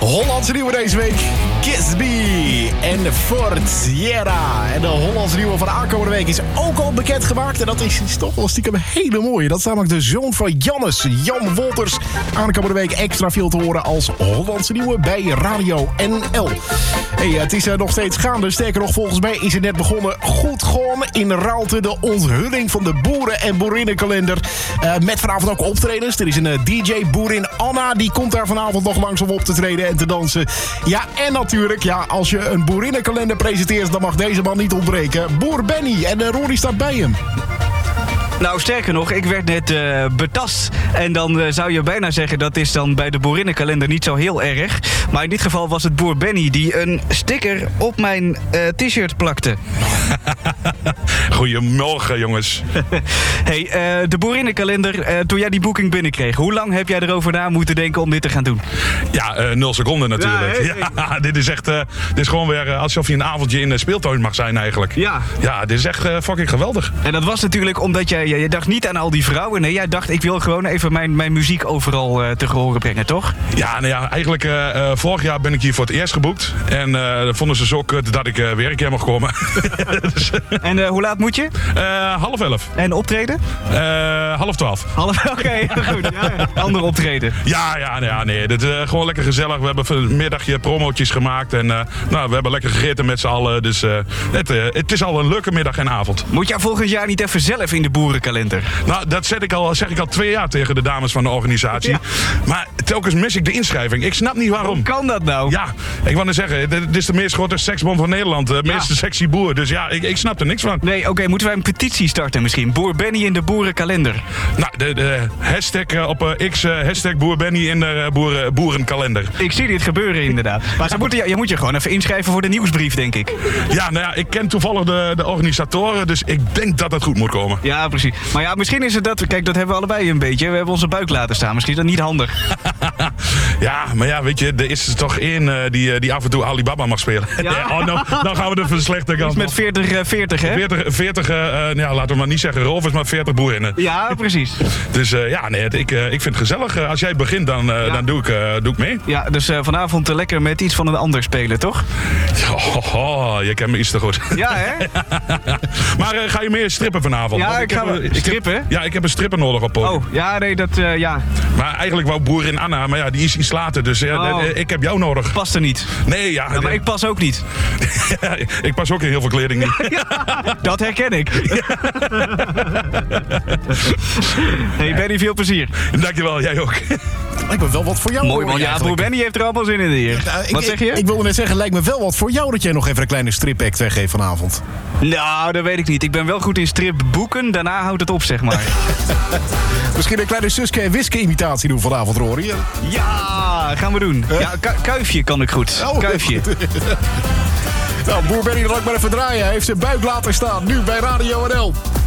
Hollandse nieuwe deze week. Kisby en Fortiera. En de Hollandse nieuwe van de aankomende week is ook al bekendgemaakt. En dat is toch wel stiekem een hele mooie. Dat is namelijk de zoon van Jannes, Jan Wolters. Aankomende week extra veel te horen als Hollandse nieuwe bij Radio NL. Hey, het is nog steeds gaande. Sterker nog, volgens mij is het net begonnen. Goed gewoon in Raalte de onthulling van de boeren- en boerinnenkalender. Met vanavond ook optredens. Er is een DJ, boerin Anna. Die komt daar vanavond nog langs om op te treden en te dansen. Ja, en natuurlijk, ja, als je een boerinnenkalender presenteert, dan mag deze man niet ontbreken. Boer Benny. En Rory staat bij hem. Nou, sterker nog, ik werd net betast. En dan zou je bijna zeggen, dat is dan bij de boerinnenkalender niet zo heel erg. Maar in dit geval was het boer Benny die een sticker op mijn t-shirt plakte. Goedemorgen, jongens. Hey, de boerinnenkalender, toen jij die boeking binnenkreeg, hoe lang heb jij erover na moeten denken om dit te gaan doen? Ja, 0 seconden natuurlijk. Ja, dit is echt, dit is gewoon weer alsof je een avondje in de speeltuin mag zijn eigenlijk. Ja. Ja, dit is echt fucking geweldig. En dat was natuurlijk omdat je dacht niet aan al die vrouwen. Nee, jij dacht, ik wil gewoon even mijn muziek overal te horen brengen, toch? Ja, nou ja, eigenlijk vorig jaar ben ik hier voor het eerst geboekt. En vonden ze zo kut dat ik weer een keer mag komen. Dus, en hoe laat moet je? 10:30. En optreden? 11:30. Oké, goed. Ja. Ander optreden. Ja, nee. Dit is gewoon lekker gezellig. We hebben een middagje promootjes gemaakt. En we hebben lekker gegeten met z'n allen. Dus het is al een leuke middag en avond. Moet jij volgend jaar niet even zelf in de boerenkalender? Nou, dat zeg ik al 2 jaar tegen de dames van de organisatie. Ja. Maar telkens mis ik de inschrijving. Ik snap niet waarom. Hoe kan dat nou? Ja, ik wou net zeggen, dit is de meest grote seksbom van Nederland. De meest sexy boer. Dus ja, ik snap er niks van. Nee, oké, moeten wij een petitie starten misschien? Boer Benny in de boerenkalender. Nou, de hashtag op X, hashtag boer Benny in de boerenkalender. Ik zie dit gebeuren inderdaad. Maar je moet je gewoon even inschrijven voor de nieuwsbrief, denk ik. Ja, nou ja, ik ken toevallig de organisatoren, dus ik denk dat het goed moet komen. Ja, precies. Maar ja, misschien is het dat... Kijk, dat hebben we allebei een beetje. We hebben onze buik laten staan. Misschien is dat niet handig. Ja, maar ja, weet je, er is er toch één die af en toe Alibaba mag spelen. Ja? Nou gaan we er van de slechte kant. Met 40, hè? 40 laten we maar niet zeggen rovers, maar 40 boerinnen. Ja, precies. Dus ik vind het gezellig. Als jij begint, dan doe ik mee. Ja, dus vanavond lekker met iets van een ander spelen, toch? Je kent me iets te goed. Ja, hè? Maar ga je meer strippen vanavond? Ja, ik ga strippen? Ja, ik heb een stripper nodig op podium. Oh, ja, nee, dat, ja. Maar eigenlijk wou boerin Anna, maar ja, die is iets later, dus ik heb jou nodig. Past er niet. Nee, ja. Maar ik pas ook niet. Ik pas ook in heel veel kleding niet. Dat herken ik. Hey Benny, veel plezier. Dankjewel, jij ook. Lijkt me wel wat voor jou. Mooi man, ja, broer Benny heeft er allemaal zin in hier. Wat zeg je? Ik wilde net zeggen, lijkt me wel wat voor jou dat jij nog even een kleine stripact weggeeft vanavond. Nou, dat weet ik niet. Ik ben wel goed in stripboeken, daarna houdt het op, zeg maar. Misschien een kleine Suske en Wiske imitatie doen vanavond, Rory. Ja, gaan we doen. Ja, Kuifje kan ik goed. Kuifje. Nou, boer Benny, dan laat ik maar even draaien. Hij heeft zijn buik laten staan, nu bij Radio NL.